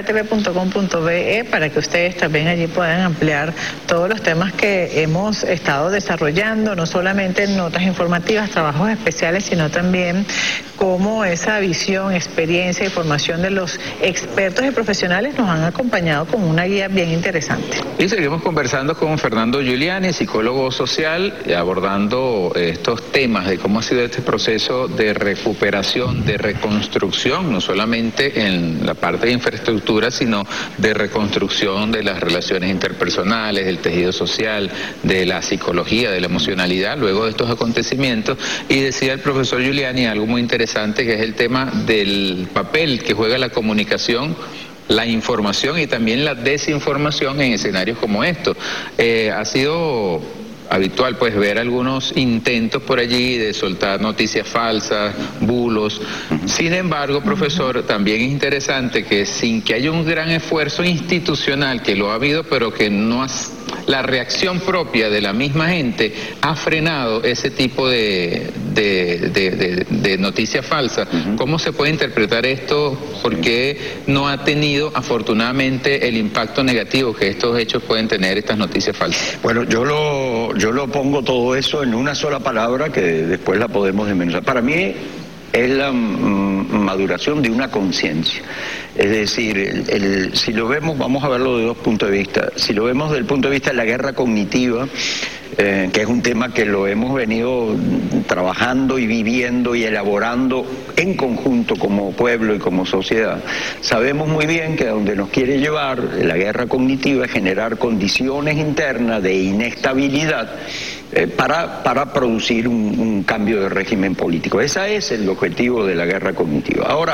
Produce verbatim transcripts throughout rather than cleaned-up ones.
m t v punto com punto b e para que ustedes también allí puedan ampliar todos los temas que hemos estado desarrollando, no solamente en notas informativas, trabajos especiales, sino también cómo esa visión, experiencia y formación de los expertos y profesionales nos han acompañado con una guía bien interesante. Y seguimos conversando con Fernando Giuliani, psicólogo social, abordando estos temas de cómo ha sido este proceso de recuperación, de reconstrucción, no solamente en la parte de infraestructura, sino de reconstrucción de las relaciones interpersonales, del tejido social, de la psicología, de la emocionalidad, luego de estos acontecimientos. Y decía el profesor Giuliani algo muy interesante, que es el tema del papel que juega la comunicación, la información y también la desinformación en escenarios como estos. Eh, ha sido habitual pues ver algunos intentos por allí de soltar noticias falsas, bulos. Sin embargo, profesor, también es interesante que sin que haya un gran esfuerzo institucional, que lo ha habido, pero que no ha, la reacción propia de la misma gente ha frenado ese tipo de, de, de, de, de noticias falsas. Uh-huh. ¿Cómo se puede interpretar esto? ¿Por qué no ha tenido afortunadamente el impacto negativo que estos hechos pueden tener, estas noticias falsas? Bueno, yo lo, yo lo pongo todo eso en una sola palabra que después la podemos desmenuzar. Para mí es la mm, maduración de una conciencia. Es decir, el, el, si lo vemos, vamos a verlo de dos puntos de vista. Si lo vemos desde el punto de vista de la guerra cognitiva, eh, que es un tema que lo hemos venido trabajando y viviendo y elaborando en conjunto como pueblo y como sociedad, sabemos muy bien que a donde nos quiere llevar la guerra cognitiva es generar condiciones internas de inestabilidad Eh, para, para producir un, un cambio de régimen político. Ese es el objetivo de la guerra cognitiva. Ahora,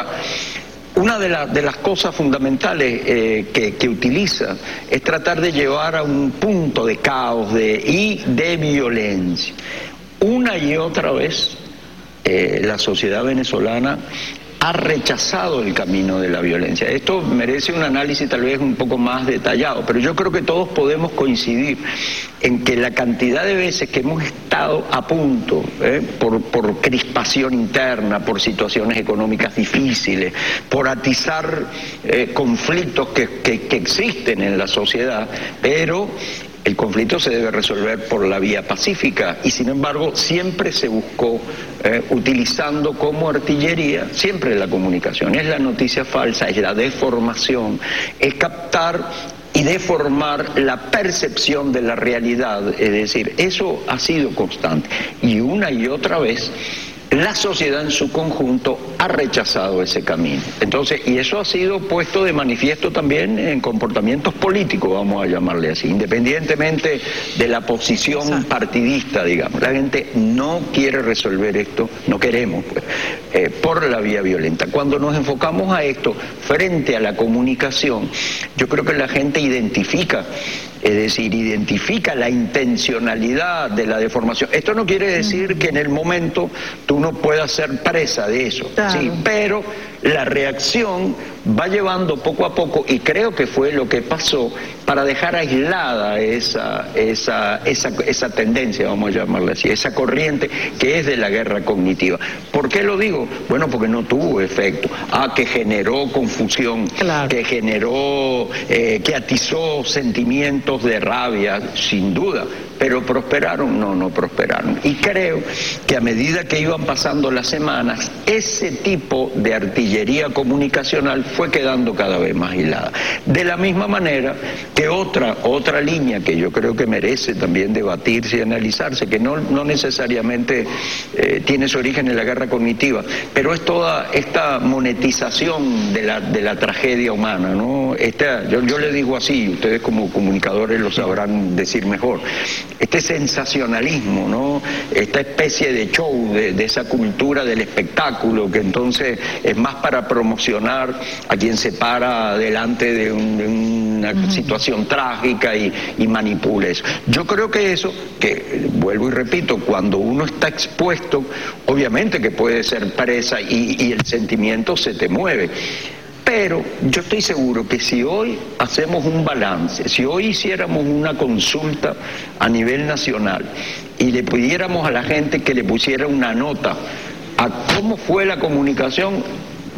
una de, la, de las cosas fundamentales eh, que, que utiliza es tratar de llevar a un punto de caos de, y de violencia. Una y otra vez eh, la sociedad venezolana ha rechazado el camino de la violencia. Esto merece un análisis tal vez un poco más detallado, pero yo creo que todos podemos coincidir en que la cantidad de veces que hemos estado a punto, eh, por, por crispación interna, por situaciones económicas difíciles, por atizar eh, conflictos que, que, que existen en la sociedad, pero el conflicto se debe resolver por la vía pacífica y sin embargo siempre se buscó eh, utilizando como artillería siempre la comunicación. Es la noticia falsa, es la deformación, es captar y deformar la percepción de la realidad. Es decir, eso ha sido constante y una y otra vez la sociedad en su conjunto ha rechazado ese camino. Entonces, y eso ha sido puesto de manifiesto también en comportamientos políticos, vamos a llamarle así, independientemente de la posición partidista, digamos. La gente no quiere resolver esto, no queremos, pues, eh, por la vía violenta. Cuando nos enfocamos a esto frente a la comunicación, yo creo que la gente identifica, es decir, identifica la intencionalidad de la deformación. Esto no quiere decir que en el momento tú no puedas ser presa de eso, claro. Sí, pero la reacción va llevando poco a poco, y creo que fue lo que pasó, para dejar aislada esa, esa, esa, esa tendencia, vamos a llamarla así, esa corriente que es de la guerra cognitiva. ¿Por qué lo digo? Bueno, porque no tuvo efecto. Ah, que generó confusión, claro. que generó, eh, que atizó sentimientos de rabia, sin duda, pero prosperaron, no, no prosperaron. Y creo que a medida que iban pasando las semanas, ese tipo de artillería comunicacional fue quedando cada vez más aislada. De la misma manera que otra, otra línea que yo creo que merece también debatirse y analizarse, que no, no necesariamente eh, tiene su origen en la guerra cognitiva, pero es toda esta monetización de la, de la tragedia humana, ¿no? Esta, yo, yo le digo así, ustedes como comunicadores lo sabrán decir mejor, este sensacionalismo, ¿no? Esta especie de show, de, de esa cultura del espectáculo, que entonces es más para promocionar a quien se para delante de, un, de una uh-huh. situación trágica y, y manipula eso. Yo creo que eso, que vuelvo y repito, cuando uno está expuesto, obviamente que puede ser presa y, y el sentimiento se te mueve. Pero yo estoy seguro que si hoy hacemos un balance, si hoy hiciéramos una consulta a nivel nacional y le pidiéramos a la gente que le pusiera una nota a cómo fue la comunicación,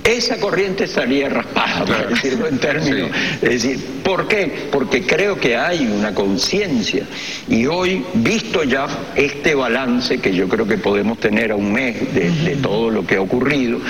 esa corriente estaría raspada, para decirlo en términos. Sí. Es decir, ¿por qué? Porque creo que hay una conciencia, y hoy, visto ya este balance que yo creo que podemos tener a un mes de, de todo lo que ha ocurrido,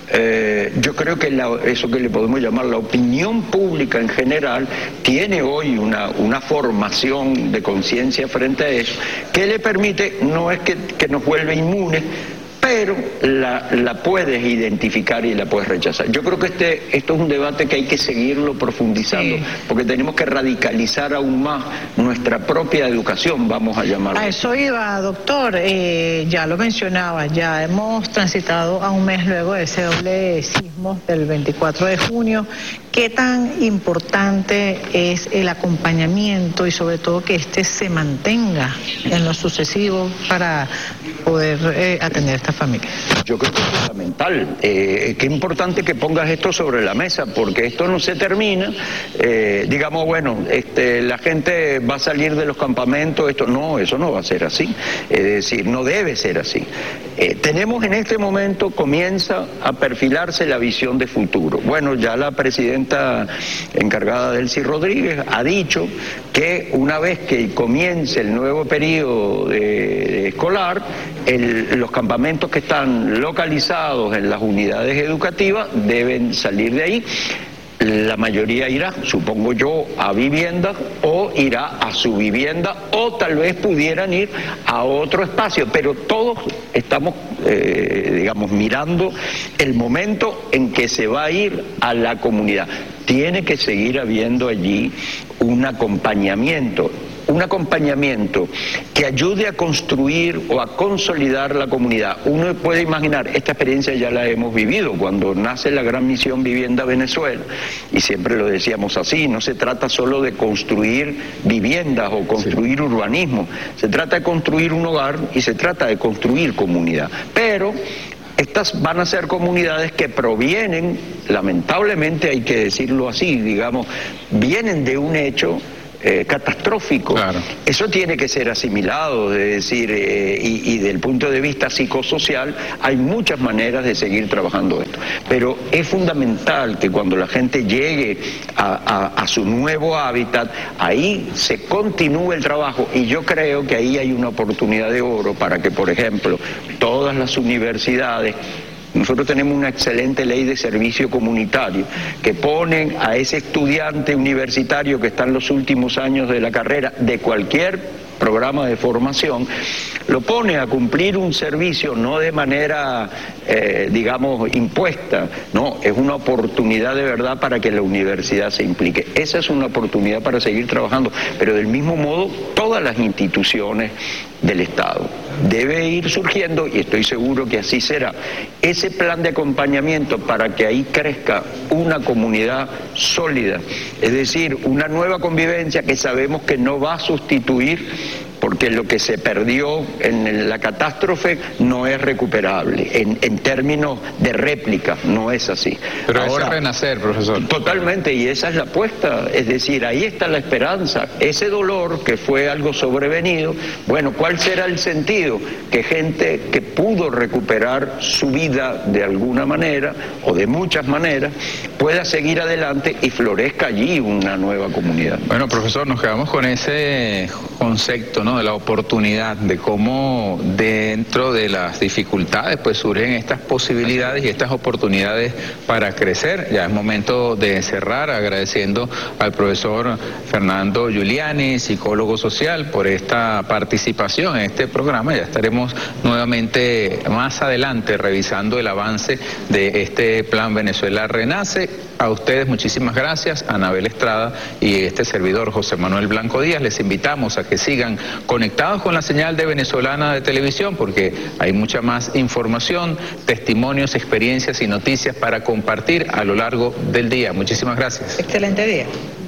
eh, yo creo que la, eso que le podemos llamar la opinión pública en general tiene hoy una, una formación de conciencia frente a eso, que le permite, no es que, que nos vuelve inmunes, pero la, la puedes identificar y la puedes rechazar. Yo creo que este, esto es un debate que hay que seguirlo profundizando, sí, porque tenemos que radicalizar aún más nuestra propia educación, vamos a llamarlo. A eso iba, doctor, eh, ya lo mencionaba, ya hemos transitado a un mes luego de ese doble sismo del veinticuatro de junio. ¿Qué tan importante es el acompañamiento y sobre todo que este se mantenga en lo sucesivo para poder eh, atender a esta familia? Yo creo que es fundamental. Eh, qué importante que pongas esto sobre la mesa, porque esto no se termina. Eh, digamos, bueno, este, la gente va a salir de los campamentos, esto no, eso no va a ser así. Es decir, no debe ser así. Eh, tenemos en este momento, comienza a perfilarse la visión de futuro. Bueno, ya la presidenta encargada Delcy Rodríguez ha dicho que una vez que comience el nuevo periodo de, de escolar, el, los campamentos que están localizados en las unidades educativas deben salir de ahí. La mayoría irá, supongo yo, a vivienda o irá a su vivienda, o tal vez pudieran ir a otro espacio, pero todos estamos, eh, digamos, mirando el momento en que se va a ir a la comunidad. Tiene que seguir habiendo allí un acompañamiento. Un acompañamiento que ayude a construir o a consolidar la comunidad. Uno puede imaginar, esta experiencia ya la hemos vivido cuando nace la gran misión Vivienda Venezuela, y siempre lo decíamos así, no se trata solo de construir viviendas o construir sí. urbanismo, se trata de construir un hogar y se trata de construir comunidad. Pero estas van a ser comunidades que provienen, lamentablemente hay que decirlo así, digamos, vienen de un hecho Eh, catastrófico. Claro. Eso tiene que ser asimilado, es decir, eh, y, y del punto de vista psicosocial hay muchas maneras de seguir trabajando esto, pero es fundamental que cuando la gente llegue a, a, a su nuevo hábitat, ahí se continúe el trabajo, y yo creo que ahí hay una oportunidad de oro para que, por ejemplo, todas las universidades. Nosotros tenemos una excelente ley de servicio comunitario que ponen a ese estudiante universitario que está en los últimos años de la carrera de cualquier programa de formación, lo pone a cumplir un servicio no de manera, eh, digamos, impuesta, no, es una oportunidad de verdad para que la universidad se implique. Esa es una oportunidad para seguir trabajando, pero del mismo modo todas las instituciones del Estado. Debe ir surgiendo, y estoy seguro que así será, ese plan de acompañamiento para que ahí crezca una comunidad sólida, es decir, una nueva convivencia que sabemos que no va a sustituir, porque lo que se perdió en la catástrofe no es recuperable, en, en términos de réplica, no es así. Pero ahora es renacer, profesor. Totalmente, y esa es la apuesta, es decir, ahí está la esperanza. Ese dolor que fue algo sobrevenido, bueno, ¿cuál será el sentido? Que gente que pudo recuperar su vida de alguna manera, o de muchas maneras, pueda seguir adelante y florezca allí una nueva comunidad. Bueno, profesor, nos quedamos con ese concepto, ¿no?, de la oportunidad, de cómo dentro de las dificultades pues surgen estas posibilidades y estas oportunidades para crecer. Ya es momento de cerrar agradeciendo al profesor Fernando Giuliani, psicólogo social, por esta participación en este programa. Ya estaremos nuevamente más adelante revisando el avance de este Plan Venezuela Renace. A ustedes muchísimas gracias, Anabel Estrada y este servidor José Manuel Blanco Díaz. Les invitamos a que sigan conectados con la señal de Venezolana de Televisión, porque hay mucha más información, testimonios, experiencias y noticias para compartir a lo largo del día. Muchísimas gracias. Excelente día.